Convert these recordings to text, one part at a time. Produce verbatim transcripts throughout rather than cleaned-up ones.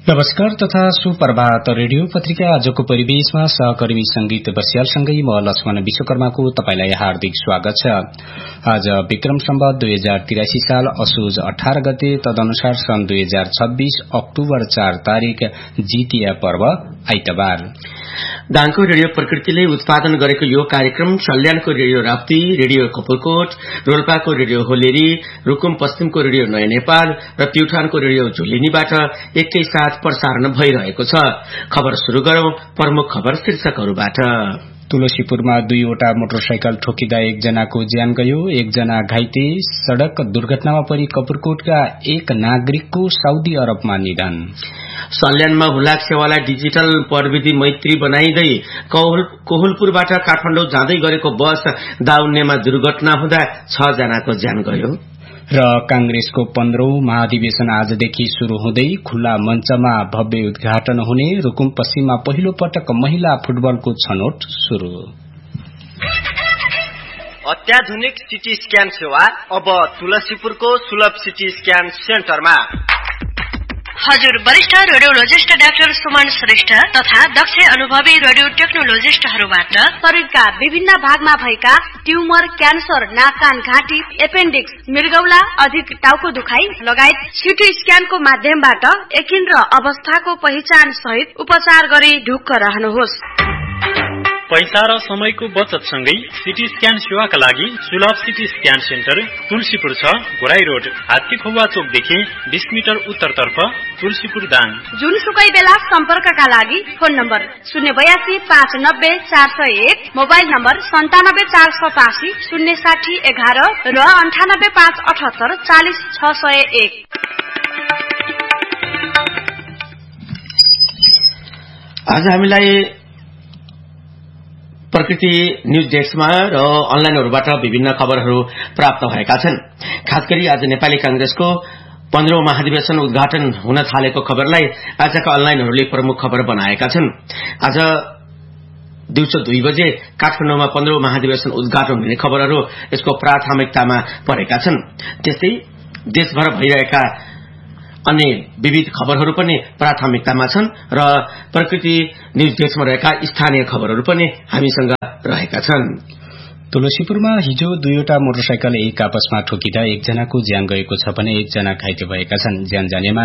नमस्कार तथा सुप्रभात। रेडियो पत्रिका आजको परिवेशमा सहकर्मी संगीत बस्यालसँगै म लक्ष्मण विश्वकर्माको तपाईलाई हार्दिक स्वागत छ। आज विक्रम सम्वत दुई हजार तिरासी साल असोज अठार गते तदनुसार सन् दुई हजार छब्बीस अक्टोबर चार तारिक जितिया पर्व आइतबार। दाङको रेडियो प्रकृतिले उत्पादन गरेको यो कार्यक्रम सल्यानको radio Rapti, radio Kapurkot, रोल्पाको radio होलेरी, Rukum पश्चिमको रेडियो नयाँ नेपाल र प्युठानको रेडियो झुलिनीबाट एकैसाथ प्रसारण भइरहेको छ। खबर शुरू गरौं प्रमुख खबर शीर्षकहरूबाट। तुलसीपुरमा दुईवटा मोटरसाइकल ठोकिँदा एकजनाको ज्यान गयो, एकजना घाइते। सड़क दुर्घटनामा परि कपुरकोटका एक नागरिकको साउदी अरबमा निधन। सल्यानमा हुलाक सेवालाई डिजिटल प्रविधि मैत्री बनाइँदै कोहलपुरबाट काठमाडौँ जाँदै गरेको बस दाउन्नेमा दुर्घटना हुँदा छ जनाको ज्यान गयो। र कांग्रेसको पन्ध्रौं महाधिवेशन आजदेखि शुरू हुँदै खुल्ला मञ्चमा भव्य उद्घाटन हुने। रुकुम पश्चिममा पहिलो पटक महिला फुटबलको छनौट शुरू। अत्याधुनिक सिटी स्क्यान सेवा अब तुलसीपुरको सुलभ सिटी स्क्यान सेन्टरमा। हजुर वरिष्ठ रेडियोलोजिस्ट डाक्टर सुमन श्रेष्ठ तथा दक्ष अनुभवी रेडियो टेक्नोलोजिस्टहरूबाट शरीरका विभिन्न भागमा भएका ट्युमर, क्यान्सर, नाक कान घाँटी, एपेन्डिक्स, मृगौला, अधिक टाउको दुखाइ लगायत सिटी स्क्यानको माध्यमबाट एकिन र अवस्थाको पहिचान सहित उपचार गरी ढुक्क रहनुहोस्। पैसा र समयको बचत सँगै सिटी स्क्यान सेवाका लागि सुलभ सिटी स्क्यान सेन्टर तुलसीपुर छ, घोराई रोड, हात्ती खोवा चोकदेखि बीस मिटर उत्तरतर्फ, तुलसीपुर दाङ। जुनसुकै बेला सम्पर्कका लागि फोन नम्बर शून्य बयासी पाँच नब्बे चार सय एक, मोबाइल नम्बर सन्तानब्बे चार सतासी शून्य साठी एघार र अन्ठानब्बे पाँच अठहत्तर चालिस छ सय एक। आज हामीलाई प्रकृति न्यूज डेस्कमा र अनलाइनहरूबाट विभिन्न खबरहरू प्राप्त भएका छन्। खास गरी आज नेपाली कांग्रेसको पन्ध्रौं महाधिवेशन उद्घाटन हुन थालेको खबरलाई आजका अनलाइनहरूले प्रमुख खबर बनाएका छन्। आज दिउँसो दुई बजे काठमाडौँमा पन्ध्रौं महाधिवेशन उद्घाटन हुने खबरहरू यसको प्राथमिकतामा परेका छन्। त्यस्तै देशभर भइरहेका अन्य विविध खबरहरू पनि प्राथमिकतामा छन् र प्रकृति न्यूज डेस्कमा रहेका स्थानीय खबरहरू पनि हामीसँग रहेका छन्। तुलसीपुरमा हिजो दुईवटा मोटरसाइकल एक आपसमा ठोकिँदा एकजनाको ज्यान गएको छ भने एकजना घाइते भएका छन्। ज्यान जानेमा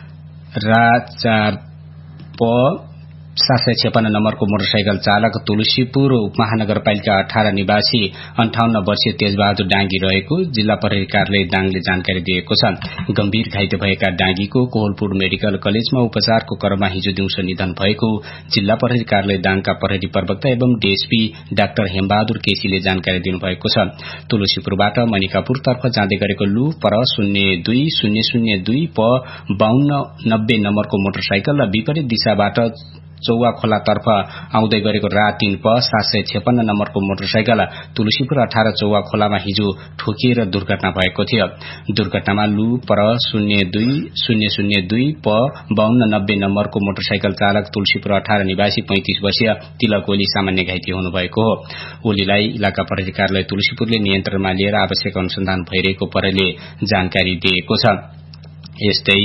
राचार प सात सय छप्पन्न नम्बरको मोटरसाइकल चालक तुलसीपुर उपमहानगरपालिका अठारह निवासी अन्ठाउन्न वर्षीय तेजबहादुर डाँगी रहेको जिल्ला प्रहरी कार्यालय दाङले जानकारी दिएको छ। गम्भीर घाइते भएका डाँगीको कोहलपुर मेडिकल कलेजमा उपचारको क्रममा हिजो दिउँसो निधन भएको जिल्ला प्रहरी कार्यालय दाङका प्रहरी प्रवक्ता एवं डीएसपी डाक्टर हेमबहादुर केसीले जानकारी दिनुभएको छ। तुलसीपुरबाट मणिकापुरतर्फ जाँदै गरेको लु पर शून्य दुई शून्य शून्य दुई प बाहन्न नब्बे नम्बरको मोटरसाइकल र विपरीत दिशाबाट चौवा खोलातर्फ आउँदै गरेको रा तीन प सात सय छप्पन्न नम्बरको मोटरसाइकल तुलसीपुर अठारह चौवा खोलामा हिजो ठोकिएर दुर्घटना भएको थियो। दुर्घटनामा लु पर शून्य दुई शून्य शून्य दुई प बाहन्न नब्बे नम्बरको मोटरसाइकल चालक तुलसीपुर अठारह निवासी पैंतीस वर्षीय तिलक ओली सामान्य घाइते हुनुभएको हो। ओलीलाई इलाका प्रहरी कार्यालय तुलसीपुरले नियन्त्रणमा लिएर आवश्यक अनुसन्धान भइरहेको प्रहरीले जानकारी दिएको छ। यस्तै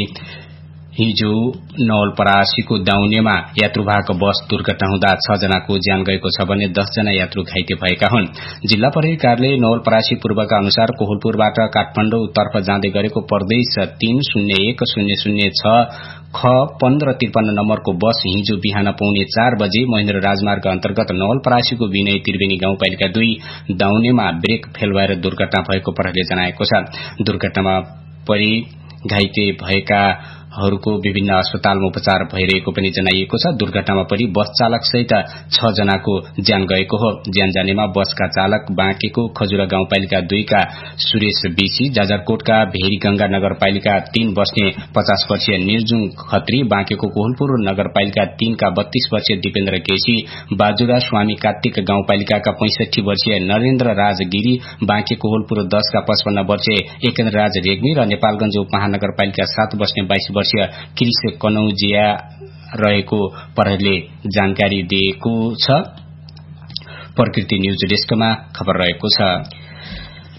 हिजो नवलपरासीको दाउनेमा यात्रुवाहक बस दुर्घटना हुँदा छ जनाको ज्यान गएको छ भने दस जना यात्रु घाइते भएका हुन्। जिल्ला प्रहरी कार्यालय नवलपरासी पूर्वका अनुसार कोहलपुरबाट काठमाडौँ तर्फ जाँदै गरेको प्रदेश तीन शून्य एक शून्य शून्य छ ख पन्ध्र त्रिपन्न नम्बरको बस हिजो बिहान पौने चार बजे महेन्द्र राजमार्ग अन्तर्गत नवलपरासीको विनय त्रिवेणी गाउँपालिका दुई दाउनेमा ब्रेक फेल भएर दुर्घटना भएको प्रहरीले जनाएको छ। दुर्घटनामा परि घाइते भएका हरूको विभिन्न अस्पतालमा उपचार भइरहेको पनि जनाइएको छ। दुर्घटनामा परि बस चालक सहित छ जनाको ज्यान गएको हो। ज्यान जानेमा बसका चालक बाँकेको खजुरा गाउँपालिका दुईका सुरेश बीसी, जाजरकोटका भेरीगंगा नगरपालिका तीन बस्ने पचास वर्षीय निर्जुङ खत्री, बाँकेको कोहलपुर नगरपालिका तीनका बत्तीस वर्षीय दिपेन्द्र केसी, बाजुरा स्वामी कार्तिक गाउँपालिकाका पैंसठी वर्षीय नरेन्द्र राज गिरी, बाँके कोहलपुर दसका पचपन्न वर्षीय एकेन्द्र राज रेग्मी र नेपालगंज उपमहानगरपालिका सात बस्ने बाइस वर्षीय क्रिस कनौजिया रहेको प्रहरीले जानकारी दिएको छ। प्रकृति न्यूज डेस्कमा खबर रहेको छ।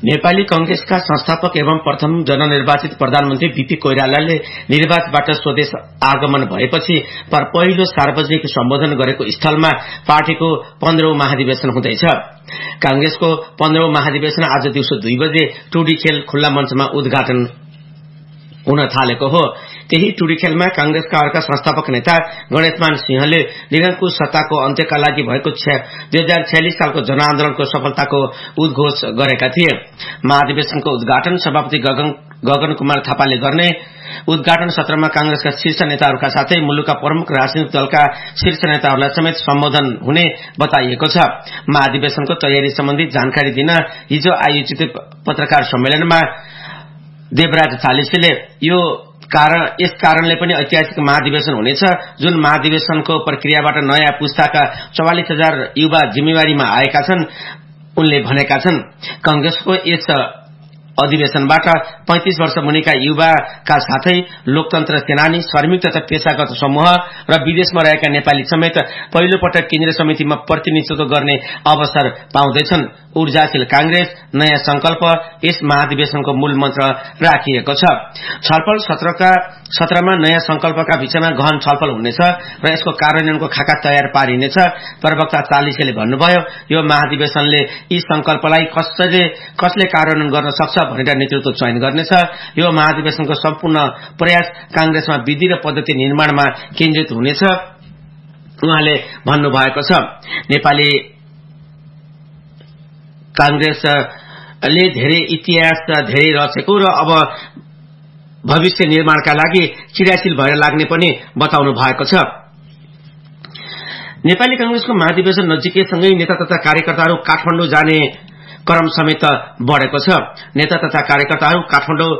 नेपाली कांग्रेसका संस्थापक एवं प्रथम जननिर्वाचित प्रधानमन्त्री बीपी कोइरालाले निर्वाचनबाट स्वदेश आगमन भएपछि पर पहिलो सार्वजनिक सम्बोधन गरेको स्थलमा पार्टीको पन्ध्रौं महाधिवेशन हुँदैछ। कांग्रेसको पन्ध्रौं महाधिवेशन आज दिउँसो दुई बजे टुडी खेल खुल्ला मञ्चमा उद्घाटन हुन थालेको हो। त्यही टुडी खेलमा कांग्रेसका अर्का संस्थापक नेता गणेशमान सिंहले निरङ्कुश सत्ताको अन्त्यका लागि भएको दुई हजार छयालिस सालको जनआन्दोलनको सफलताको उद्घोष गरेका थिए। महाधिवेशनको उद्घाटन सभापति गगन गगन कुमार थापाले गर्ने। उद्घाटन सत्रमा कांग्रेसका शीर्ष नेताहरूका साथै मुलुकका प्रमुख राजनीतिक दलका शीर्ष नेताहरूलाई समेत सम्बोधन हुने बताइएको छ। महाधिवेशनको तयारी सम्बन्धी जानकारी दिन हिजो आयोजित पत्रकार सम्मेलनमा देवराज चालिसेले यो कारण यस कारणले पनि ऐतिहासिक महाधिवेशन हुनेछ, जुन महाधिवेशनको प्रक्रियाबाट नयाँ पुस्ताका चौवालिस हजार युवा जिम्मेवारीमा आएका छन् उनले भनेका छन्। कांग्रेसको यस अधिवेशनबाट पैंतीस वर्ष मुनिका युवाका साथै लोकतन्त्र सेनानी, श्रमिक तथा पेशागत समूह र विदेशमा रहेका नेपाली समेत पहिलो पटक केन्द्रीय समितिमा प्रतिनिधित्व गर्ने अवसर पाउँदैछन्। ऊर्जाशील कांग्रेस नयाँ संकल्प यस महाधिवेशनको मूल मन्त्र राखिएको छ। छलफल सत्रका सत्रमा नयाँ संकल्पका विषयमा गहन छलफल हुनेछ र यसको कार्यान्वयनको खाका तयार पारिनेछ। प्रवक्ता चालिसेले भन्नुभयो, यो महाधिवेशनले यी संकल्पलाई कसले कसले कार्यान्वयन गर्न सक्छ भनेर नेतृत्व चयन गर्नेछ। यो महाधिवेशनको सम्पूर्ण प्रयास कांग्रेसमा विधि र पद्धति निर्माणमा केन्द्रित हुनेछ उहाँले भन्नुभएको छ। नेपाली कांग्रेसले धेरै इतिहास धेरै रचेको र अब भविष्य निर्माणका लागि क्रियाशील भएर लाग्ने पनि बताउनु भएको छ। नेपाली कांग्रेसको महाधिवेशन नजिकैसँगै नेता तथा कार्यकर्ताहरू काठमाडौँ जाने क्रम समेत बढ़ेको छ। नेता तथा कार्यकर्ताहरू काठमाडौँ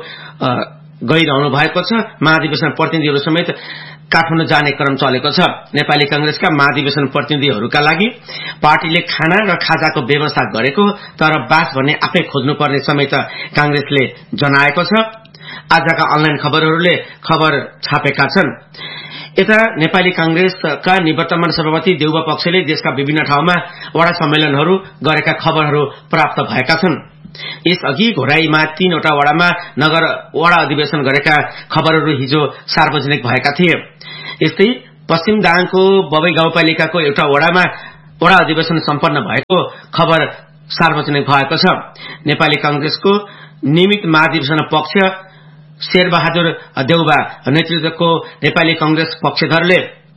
गइरहनु भएको छ। महाधिवेशन प्रतिनिधिहरू समेत काठमाडौँ जाने क्रम चलेको छ। नेपाली कांग्रेसका महाधिवेशन प्रतिनिधिहरूका लागि पार्टीले खाना र खाजाको व्यवस्था गरेको, तर बास भन्ने आफै खोज्नुपर्ने समेत कांग्रेसले जनाएको छ। आजका अनलाइन खबरहरूले खबर छापेका छन्। यता नेपाली कांग्रेसका निवर्तमान सभापति देउबा पक्षले देशका विभिन्न ठाउँमा वडा सम्मेलनहरू गरेका खबरहरू प्राप्त भएका छन्। यसअघि घोराईमा तीनवटा वडामा नगर वडा अधिवेशन गरेका खबरहरू हिजो सार्वजनिक भएका थिए। यस्तै पश्चिम दाङको बबई गाउँपालिकाको एउटा वडामा वडा अधिवेशन सम्पन्न भएको खबर सार्वजनिक भएको छ। नेपाली कांग्रेसको नियमित महाधिवेशन पक्ष शेरबहादुर देउबा नेतृत्वको नेपाली कांग्रेस पक्षधरले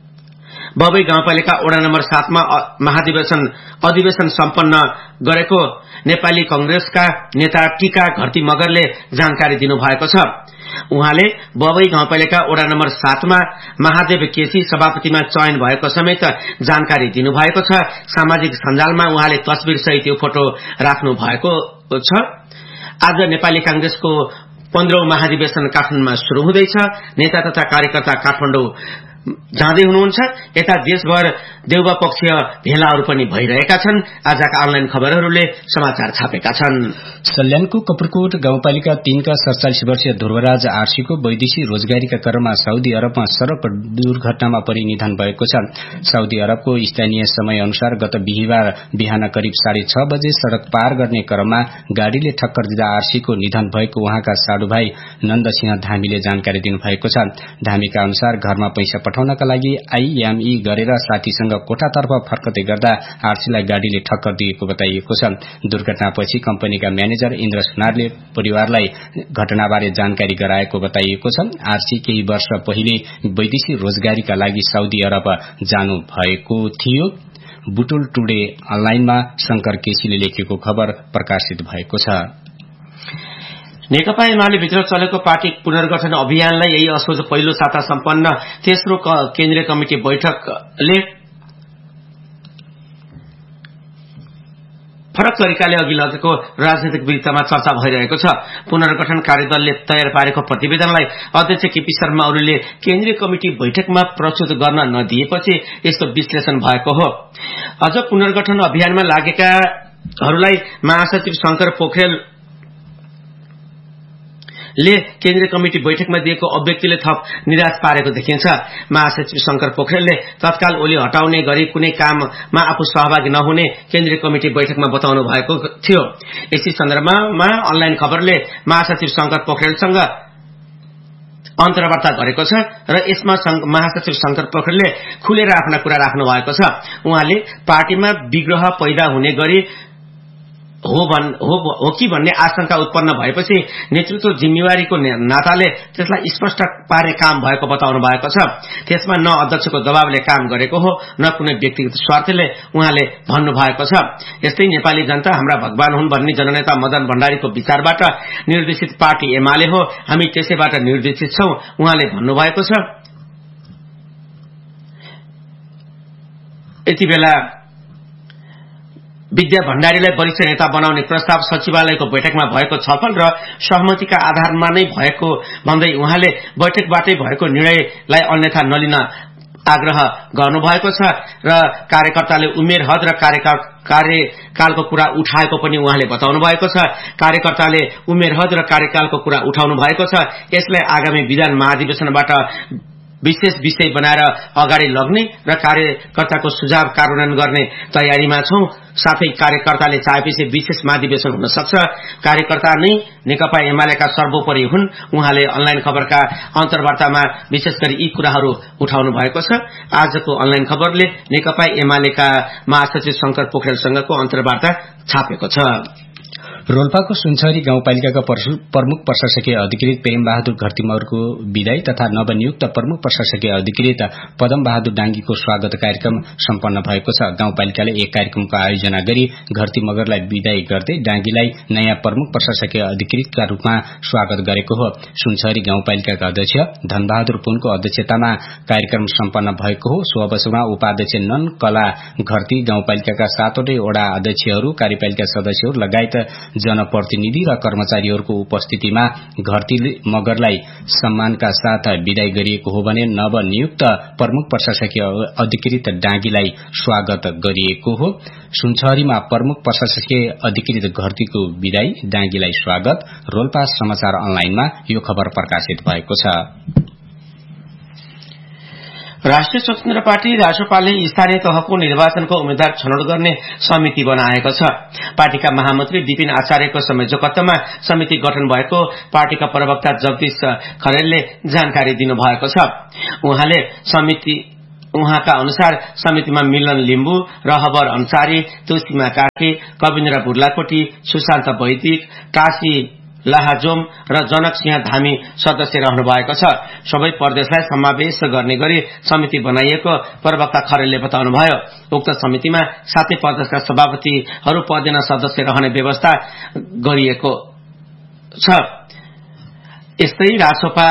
बबई गाउँपालिका वडा नम्बर सातमा महाधिवेशन अधिवेशन सम्पन्न गरेको नेपाली कांग्रेसका नेता टीका घरती मगरले जानकारी दिनुभएको छ। उहाँले बबई गाउँपालिका वडा नम्बर सातमा महादेव केसी सभापतिमा चयन भएको समेत जानकारी दिनुभएको छ। सामाजिक सञ्जालमा उहाँले तस्बिर सहित यो फोटो राख्नु भएको छ। आज नेपाली कांग्रेसको पन्ध्रौं महाधिवेशन काठमाडौँमा शुरू हुँदैछ। नेता तथा कार्यकर्ता काठमाडौँ जाँदै हुनुहुन्छ। यता देशभर देउबा पक्षीय भेलाहरू पनि भइरहेका छन्। आजका अनलाइन खबरहरूले समाचार छापेका छन्। सल्यानको कपुरकोट गाउँपालिका तीनका सड़चालिस वर्षीय ध्रुवराज आरसीको वैदेशी रोजगारीका क्रममा साउदी अरबमा सड़क दुर्घटनामा परि निधन भएको छ। साउदी अरबको स्थानीय समय अनुसार गत बिहिबार बिहान करिब साढे छ बजे सड़क पार गर्ने क्रममा गाड़ीले ठक्कर दिँदा आरसीको निधन भएको उहाँका साडुभाइ नन्दसिंह धामीले जानकारी दिनुभएको छ। धामीका अनुसार घरमा पैसा पठाउनका लागि आईएमई गरेर साथीसँग कोठातर्फ फर्कदै गर्दा आरसीलाई गाड़ीले ठक्कर दिएको बताइएको छ। दुर्घटनापछि कम्पनीका म्यानेजर इन्द्र सुनारले परिवारलाई घटनाबारे जानकारी गराएको बताइएको छ। आरसी केही वर्ष पहिले वैदेशी रोजगारीका लागि साउदी अरब जानु भएको थियो। बुटुल टुडे अनलाइनमा शंकर केसीले लेखेको खबर प्रकाशित भएको छ। नेकपा एमाले भित्र चलेको पार्टी पुनर्गठन अभियानलाई यही असोज पहिलो साता सम्पन्न तेस्रो केन्द्रीय कमिटी बैठकले फरक तरिकाले अघि लगेको राजनीतिक वृत्तमा चर्चा भइरहेको छ। पुनर्गठन कार्यदलले तयार पारेको प्रतिवेदनलाई अध्यक्ष केपी शर्मा ओलीले केन्द्रीय कमिटी बैठकमा प्रस्तुत गर्न नदिएपछि यस्तो विश्लेषण भएको हो। अझ पुनर्गठन अभियानमा लागेकाहरूलाई महासचिव शंकर पोखरेल ले केन्द्रीय कमिटी बैठकमा दिएको अभिव्यक्तिले थप निराश पारेको देखिन्छ। महासचिव शंकर पोखरेलले तत्काल ओली हटाउने गरी कुनै काममा आफू सहभागी नहुने केन्द्रीय कमिटी बैठकमा बताउनु भएको थियो। यसै सन्दर्भमा अनलाइन खबरले महासचिव शंकर पोखरेलसँग अन्तर्वार्ता गरेको छ र यसमा महासचिव शंकर पोखरेलले खुलेर आफ्ना कुरा राख्नु भएको छ। उहाँले पार्टीमा विग्रह पैदा हुने गरी हो भन् हो, हो कि भन्ने आशंका उत्पन्न भएपछि नेतृत्व जिम्मेवारीको नाताले त्यसलाई स्पष्ट पारे काम भएको बताउनु भएको छ। त्यसमा न अध्यक्षको दबावले काम गरेको हो न कुनै व्यक्तिगत स्वार्थले उहाँले भन्नु भएको छ। यस्तै नेपाली जनता हाम्रा भगवान हुन् भन्ने जननेता मदन भण्डारीको विचारबाट निर्देशित पार्टी एमाले हो, हामी त्यसैबाट निर्देशित छौं उहाँले भन्नुभएको छ। यति बेला विद्या भण्डारीलाई वरिष्ठ नेता बनाउने प्रस्ताव सचिवालयको बैठकमा भएको छलफल र सहमतिका आधारमा नै भएको भन्दै उहाँले बैठकबाटै भएको निर्णयलाई अन्यथा नलिन आग्रह गर्नुभएको छ र कार्यकर्ताले उमेर हद र कार्यकाल कार्यकालको कुरा उठाएको पनि उहाँले बताउनु भएको छ। कार्यकर्ताले उमेर हद र कार्यकालको कुरा उठाउनु भएको छ। यसलाई आगामी विधान महाधिवेशनबाट विशेष विषय बनाएर अगाडि लग्ने र कार्यकर्ताको सुझाव कार्यान्वयन गर्ने तयारीमा छौं। साथै कार्यकर्ताले चाहेपछि विशेष महाधिवेशन हुन सक्छ। कार्यकर्ता नै नेकपा एमालेका सर्वोपरि हुन्। उहाँले अनलाइन खबरका अन्तर्वार्तामा विशेष गरी यी कुराहरू उठाउनु भएको छ। आजको अनलाइन खबरले नेकपा एमालेका महासचिव शंकर पोखरेलसँगको अन्तर्वार्ता छापेको छ। रोल्पाको सुनसरी गाउँपालिकाका प्रमुख प्रशासकीय अधिकृत प्रेम बहादुर घरतीमौरको विदाई तथा नवनियुक्त प्रमुख प्रशासकीय अधिकृत पदम बहादुर डांगीको स्वागत कार्यक्रम सम्पन्न भएको छ। गाउँपालिकाले एक कार्यक्रमको आयोजना गरी घरतीमगरलाई विदाई गर्दै डांगीलाई नयाँ प्रमुख प्रशासकीय अधिकृतका रूपमा स्वागत गरेको हो। सुनसरी गाउँपालिकाका अध्यक्ष धनबहादुर पुनको अध्यक्षतामा कार्यक्रम सम्पन्न भएको हो। सो अवसरमा उपाध्यक्ष नन कला घरती, गाउँपालिकाका सातवटै वडा अध्यक्षहरू, कार्यपालिका सदस्यहरू लगायत जनप्रतिनिधि र कर्मचारीहरूको उपस्थितिमा घरती मगरलाई सम्मानका साथ विदाई गरिएको हो भने नवनियुक्त प्रमुख प्रशासकीय अधिकृत डांगीलाई स्वागत गरिएको हो। सुनसरीमा प्रमुख प्रशासकीय अधिकृत घरतीको विदाई, डांगीलाई स्वागत। रोल्पा समाचार अनलाइनमा यो खबर प्रकाशित भएको छ। राष्ट्रिय स्वतन्त्र पार्टी रासोपाले स्थानीय तहको निर्वाचनको उम्मेद्वार छनौट गर्ने समिति बनाएको छ। पार्टीका महामन्त्री विपिन आचार्यको संयोजकत्वमा समिति गठन भएको पार्टीका प्रवक्ता जगदीश खरेलले जानकारी दिनुभएको छ। उहाँले समिति उहाँका अनुसार समितिमा मिलन लिम्बू, रहबर अन्सारी, तुलसीमा कार्की, कविन्द्र बुर्लाकोटी, सुशान्त वैदिक, टासी लाहाजोम र जनक सिंह धामी सदस्य रहनु भएको छ। सबै प्रदेशलाई समावेश गर्ने गरी समिति बनाइएको प्रवक्ता खरेलले बताउनुभयो। उक्त समितिमा सातै प्रदेशका सभापतिहरू पदेन सदस्य रहने व्यवस्था गरिएको छ। यस्तै रासोपा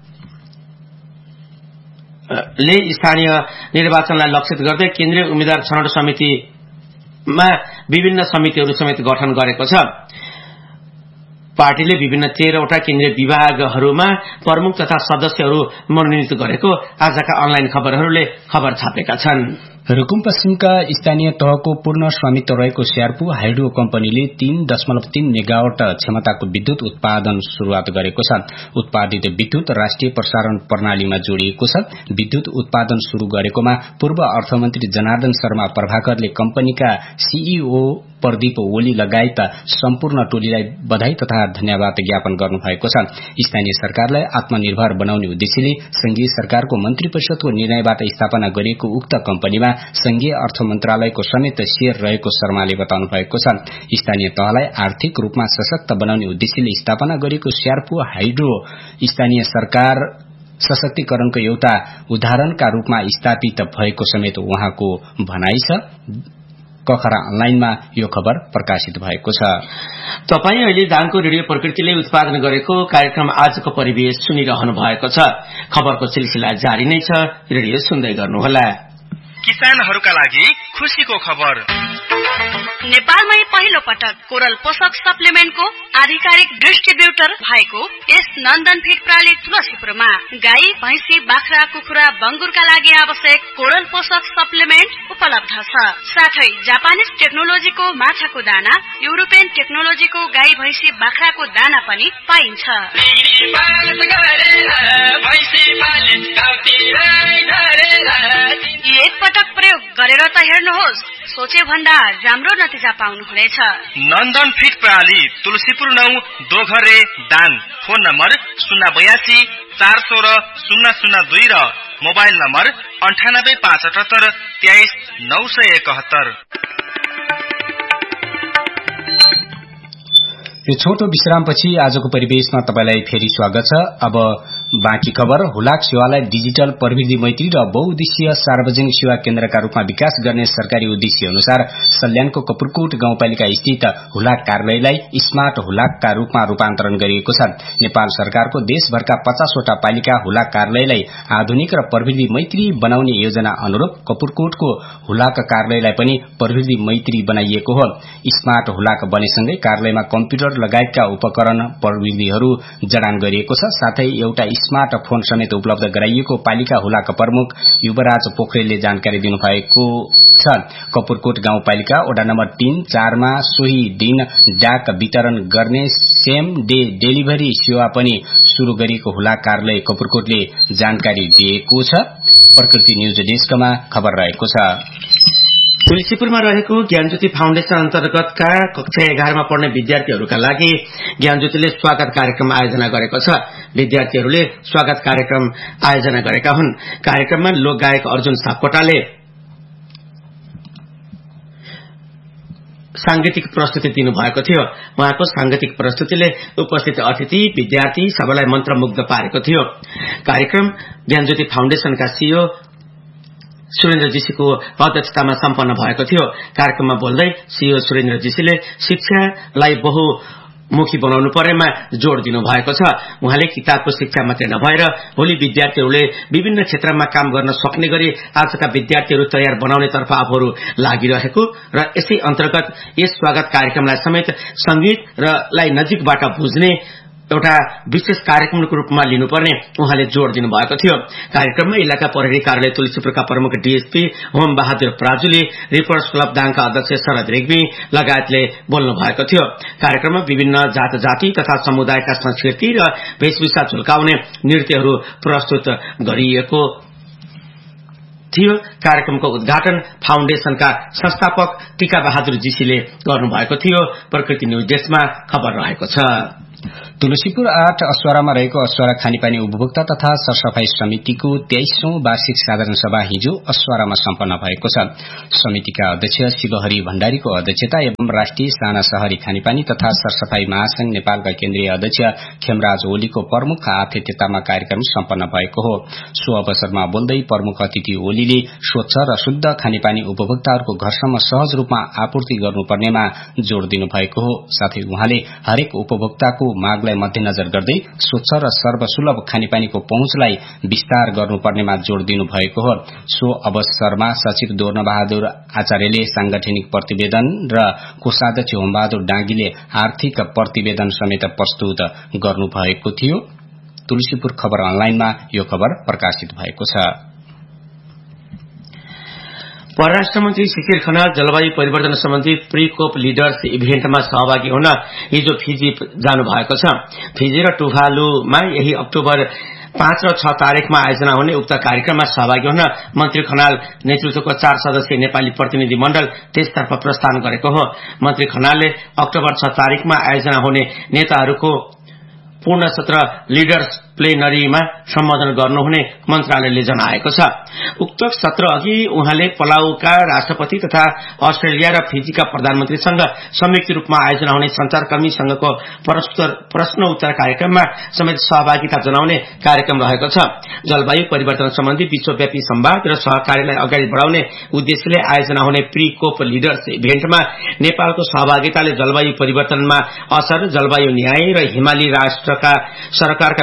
ले स्थानीय निर्वाचनलाई लक्षित गर्दै केन्द्रीय उम्मेद्वार छनौट समितिमा विभिन्न समितिहरू समेत गठन गरेको छ। पार्टीले विभिन्न तेह्रवटा केन्द्रीय विभागहरूमा प्रमुख तथा सदस्यहरू मनोनित गरेको आजका अनलाइन खबरहरूले खबर छापेका छन्। रुकुम पश्चिमका स्थानीय तहको पूर्ण स्वामित्व रहेको स्यार्पु हाइड्रो कम्पनीले तीन दशमलव तीन मेगावाट क्षमताको विद्युत उत्पादन शुरूआत गरेको छ। उत्पादित विद्युत राष्ट्रिय प्रसारण प्रणालीमा जोडिएको छ। विद्युत उत्पादन शुरू गरेकोमा पूर्व अर्थमन्त्री जनार्दन शर्मा प्रभाकरले कम्पनीका सीईओ प्रदीप ओली लगायत सम्पूर्ण टोलीलाई बधाई तथा धन्यवाद ज्ञापन गर्नुभएको छ। स्थानीय सरकारलाई आत्मनिर्भर बनाउने उद्देश्यले संघीय सरकारको मन्त्री परिषदको निर्णयबाट स्थापना गरिएको उक्त कम्पनीमा संघीय अर्थ मन्त्रालयको समेत शेयर रहेको शर्माले बताउनु भएको छ। स्थानीय तहलाई आर्थिक रूपमा सशक्त बनाउने उद्देश्यले स्थापना गरिएको स्यार्पु हाइड्रो स्थानीय सरकार सशक्तिकरणको एउटा उदाहरणका रूपमा स्थापित भएको समेत उहाँको भनाइ छ। कखरा अनलाइनमा यो खबर प्रकाशित भएको छ। तपाईँ अहिले दाङको रेडियो प्रकृतिले उत्पादन गरेको कार्यक्रम आजको परिवेश सुनिरहनु भएको छ। खबरको सिलसिला जारी नै छ, रेडियो सुन्दै गर्नुहोला। किसानहरूका लागि खुशीको खबर। नेपालमै पहिलो पटक कोरल पोषक सप्लिमेन्टको आधिकारिक डिस्ट्रिब्युटर भएको यस नन्दन फिड प्रणाली तुलसीपुरमा गाई, भैंसी, बाख्रा, कुखुरा, बंगुरका लागि आवश्यक कोरल पोषक सप्लिमेन्ट उपलब्ध छ। साथै जापानिज टेक्नोलोजीको माछाको दाना, युरोपियन टेक्नोलोजीको गाई, भैंसी, बाख्राको दाना पनि पाइन्छ। एक पटक प्रयोग गरेर त हेर्नुहोस्, सोचे भन्दा राम्रो नतिजा पाउनुहुनेछ। नन्दन फिड प्रणाली तुलसीपुर नौ दोघरे दाङ। फोन नम्बर शून्य बयासी चार सोह्र शून्य शून्य दुई र मोबाइल नम्बर अन्ठानब्बे पाँच अठहत्तर तेइस नौ सय एकहत्तर। यो छोटो विश्रामपछि आजको परिवेशमा तपाईलाई फेरि स्वागत छ। अब बाँकी खबर। हुलाक सेवालाई डिजिटल प्रविधि मैत्री र बहुउद्देश्यीय सार्वजनिक सेवा केन्द्रका रूपमा विकास गर्ने सरकारी उद्देश्य अनुसार सल्यानको कपुरकोट गाउँपालिका स्थित हुलाक कार्यालयलाई स्मार्ट हुलाकका रूपमा रूपान्तरण गरिएको छ। नेपाल सरकारको देशभरका पचासवटा पालिका हुलाक कार्यालयलाई आधुनिक र प्रविधि मैत्री बनाउने योजना अनुरूप कपुरकोटको हुलाक कार्यालयलाई पनि प्रविधि मैत्री बनाइएको हो। स्मार्ट हुलाक बनेसँगै कार्यालयमा कम्प्युटर लगायतका उपकरण प्रविधिहरू जडान गरिएको छ। साथै एउटा स्मार्ट फोन समेत उपलब्ध गराइएको पालिका हुलाक प्रमुख युवराज पोखरेलले जानकारी दिनुभएको छ। कपुरकोट गाउँपालिका वडा नम्बर तीन चारमा सोही दिन डाक वितरण गर्ने सेम डे डेलिभरी सेवा पनि शुरू गरिएको हुलाक कार्यालय कपुरकोटले जानकारी दिएको छ। प्रकृति न्यूज डेस्कमा खबर रहेको छ। तुलसीपुरमा रहेको ज्ञानज्योति फाउन्डेशन अन्तर्गतका कक्षा एघारमा पढ्ने विद्यार्थीहरूका लागि ज्ञानज्योतिले स्वागत कार्यक्रम आयोजना गरेको छ। विद्यार्थीहरूले स्वागत कार्यक्रम आयोजना गरेका हुन्। कार्यक्रममा लोकगायक अर्जुन सापकोटाले सांगीतिक प्रस्तुति दिनुभएको थियो। उहाँको सांगीतिक प्रस्तुतिले उपस्थित अतिथि, विद्यार्थी सबैलाई मन्त्रमुग्ध पारेको थियो। कार्यक्रम ज्ञानज्योति फाउन्डेशनका सीईओ सुरेन्द्र जीसीको अध्यक्षतामा सम्पन्न भएको थियो। कार्यक्रममा बोल्दै सीईओ सुरेन्द्र जीसीले शिक्षालाई बहुमुखी बनाउनु पर्नेमा जोड़ दिनु भएको छ। उहाँले किताबको शिक्षा मात्रै नभएर भोलि विद्यार्थीहरूले विभिन्न क्षेत्रमा काम गर्न सक्ने गरी आजका विद्यार्थीहरू तयार बनाउने तर्फ आफूहरू लागिरहेको र यसै अन्तर्गत यस स्वागत कार्यक्रमलाई समेत संगीत र लाई नजिकबाट बुझ्ने एउटा विशेष कार्यक्रमको रूपमा लिनुपर्ने उहाँले जोड़ दिनुभएको थियो। कार्यक्रममा इलाका प्रहरी कार्यालय तुलसीपुरका प्रमुख DSP home Bahadur प्राजुले, reporters club दाङका अध्यक्ष शरद रेग्मी लगायतले बोल्नु भएको थियो। कार्यक्रममा विभिन्न जात जाति तथा समुदायका संस्कृति र वेशभूषा झुल्काउने नृत्यहरू प्रस्तुत गरिएको थियो। कार्यक्रमको उद्घाटन फाउन्डेशनका संस्थापक टीका बहादुर जीसीले गर्नुभएको थियो। प्रकृति न्यूज डेस्कमा खबर रहेको छ। तुलसीपुर आठ अस्वारामा रहेको अस्वारा खानेपानी उपभोक्ता तथा सरसफाई समितिको तेइसौं वार्षिक साधारण सभा हिजो अस्वारामा सम्पन्न भएको छ। समितिका अध्यक्ष शिवहरि भण्डारीको अध्यक्षता एवं राष्ट्रिय साना शहरी खानेपानी तथा सरसफाई महासंघ नेपालका केन्द्रीय अध्यक्ष खेमराज ओलीको प्रमुख आतिथ्यतामा कार्यक्रम सम्पन्न भएको हो। सो अवसरमा बोल्दै प्रमुख अतिथि ओलीले स्वच्छ र शुद्ध खानेपानी उपभोक्ताहरूको घरसम्म सहज रूपमा आपूर्ति गर्नुपर्नेमा जोड़ दिनुभएको हो। साथै उहाँले हरेक उपभोक्ताको मागलाई मध्यनजर गर्दै स्वच्छ र सर्वसुलभ खानेपानीको पहुँचलाई विस्तार गर्नुपर्नेमा जोड़ दिनु भएको हो। सो अवसरमा सचिव दोर्ण बहादुर आचार्यले सांगठनिक प्रतिवेदन र कोषाध्यक्ष होमबहादुर डाँगीले आर्थिक प्रतिवेदन समेत प्रस्तुत गर्नुभएको थियो। तुलसीपुर खबर अनलाइनमा यो खबर प्रकाशित भएको छ। परराष्ट्र मन्त्री शिशिर खनाल जलवायु परिवर्तन सम्बन्धी प्रिकोप लिडर्स इभेन्टमा सहभागी हुन हिजो फिजी जानु भएको छ। फिजी र टुभालुमा यही अक्टोबर पाँच र छ तारिकमा आयोजना हुने उक्त कार्यक्रममा सहभागी हुन मन्त्री खनाल नेतृत्वको चार सदस्यीय नेपाली प्रतिनिधि मण्डल त्यसतर्फ प्रस्थान गरेको हो। मन्त्री खनालले अक्टोबर छ तारिकमा आयोजना हुने नेताहरूको पूर्ण सत्र लिडर्स प्लेनरीमा सम्बोधन गर्नुहुने मन्त्रालयले जनाएको छ। उक्त सत्र अघि उहाँले पलाउका राष्ट्रपति तथा अस्ट्रेलिया र फिजीका प्रधानमन्त्रीसँग संयुक्त रूपमा आयोजना हुने संचारकर्मी संघको प्रश्न उत्तर कार्यक्रममा समेत सहभागिता जनाउने कार्यक्रम रहेको छ। जलवायु परिवर्तन सम्बन्धी विश्वव्यापी संवाद र सहकार्यलाई अगाडि बढाउने उद्देश्यले आयोजना हुने प्री कोप लिडर्स इभेन्टमा नेपालको सहभागिताले जलवायु परिवर्तनमा असर, जलवायु न्याय र हिमाली राष्ट्रका सरकारका विषयलाई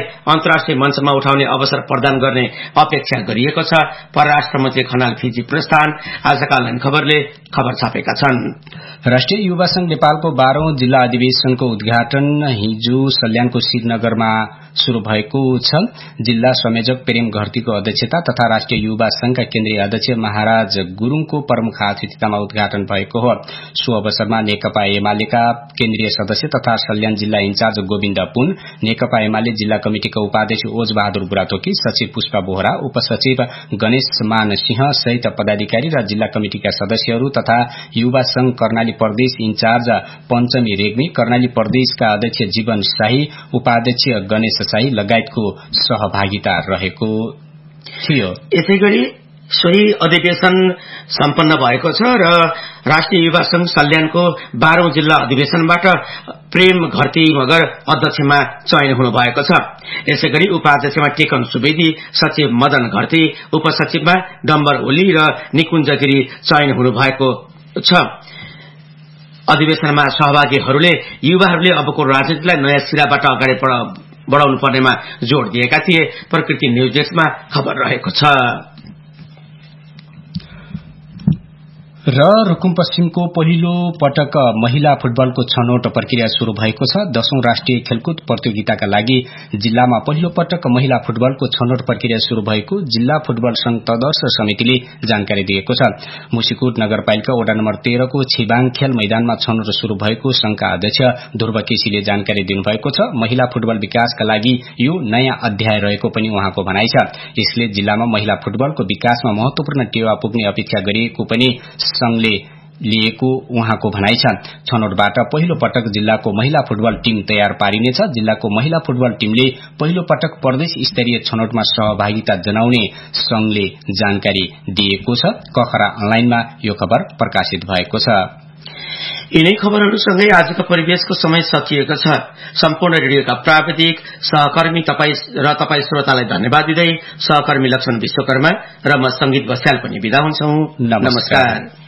अन्तर्राष्ट्रिय मञ्चमा उठाउने अवसर प्रदान गर्ने अपेक्षा गरिएको छ। परराष्ट्र मन्त्री खनाल फिजी प्रस्थान आजका अनलाइन खबरले खबर छापेका छन्। राष्ट्रिय युवा संघ नेपालको बाह्रौं जिल्ला अधिवेशनको उद्घाटन हिजो सल्यानको श्रीनगरमा शुरू भएको छ। जिल्ला संयोजक प्रेम घरतीको अध्यक्षता तथा राष्ट्रिय युवा संघका केन्द्रीय अध्यक्ष महाराज गुरूङको प्रमुख अतिथितामा उद्घाटन भएको हो। सो अवसरमा नेकपा एमालेका केन्द्रीय सदस्य तथा सल्यान जिल्ला इन्चार्ज गोविन्द पुन, नेकपा एमाले जिल्ला कमिटिका उपाध्यक्ष ओज बहादुर बुढाथोकी, सचिव पुष्पा बोहरा, उपसचिव गणेश मान सिंह सहित पदाधिकारी र जिल्ला कमिटिका सदस्यहरू तथा युवा संघ कर्णाली प्रदेश इन्चार्ज पञ्चमी रेग्मी, कर्णाली प्रदेशका अध्यक्ष जीवन शाही, उपाध्यक्ष गणेश शाही लगायतको सहभागिता रहेको थियो। यसैगरी सोही अधिवेशन सम्पन्न भएको छ र राष्ट्रिय युवा संघ सल्यानको बाह्रौं जिल्ला अधिवेशनबाट प्रेम घरती मगर अध्यक्षमा चयन हुनुभएको छ। यसैगरी उपाध्यक्षमा टेकन सुवेदी, सचिव मदन घरती, उपसचिवमा डम्बर ओली र निकुञ्ज गिरी चयन हुनुभएको छ। अधिवेशनमा सहभागीहरूले युवाहरूले अबको राजनीतिलाई नयाँ सिराबाट अगाडि बढ़ाउनु पर्नेमा जोड़ दिएका थिए। प्रकृति न्यूज डेस्कमा खबर रहेको छ। र रुकुम पश्चिमको पहिलो पटक महिला फुटबलको छनौट प्रक्रिया शुरू भएको छ। दशौं राष्ट्रिय खेलकुद प्रतियोगिताका लागि जिल्लामा पहिलो पटक महिला फुटबलको छनौट प्रक्रिया शुरू भएको जिल्ला फुटबल संघ तदर्थ समितिले जानकारी दिएको छ। मुसिकोट नगरपालिका वडा नम्बर तेह्र को छिबाङ खेल मैदानमा छनौट शुरू भएको संघका अध्यक्ष ध्रुव केसीले जानकारी दिनुभएको छ। महिला फुटबल विकासका लागि यो नयाँ अध्याय रहेको पनि उहाँको भनाइ छ। यसले जिल्लामा महिला फुटबलको विकासमा महत्वपूर्ण टेवा पुग्ने अपेक्षा गरिएको पनि संघले लिएको उहाँको भनाइ छ। छनौटबाट पहिलो पटक जिल्लाको महिला फुटबल टीम तयार पारिनेछ। जिल्लाको महिला फुटबल टीमले पहिलो पटक प्रदेश स्तरीय छनौटमा सहभागिता जनाउने संघले जानकारी दिएको छ। कखरा अनलाइनमा यो खबर प्रकाशित भएको छ। यिनै खबरहरूसँगै आजको परिवेशको समय सकिएको छ। सम्पूर्ण रेडियोका प्राविधिक सहकर्मी तपाईँ र तपाईँ श्रोतालाई धन्यवाद दिँदै सहकर्मी लक्ष्मण विश्वकर्मा र म संगीत बस्याल पनि बिदा हुन्छौं। नमस्कार।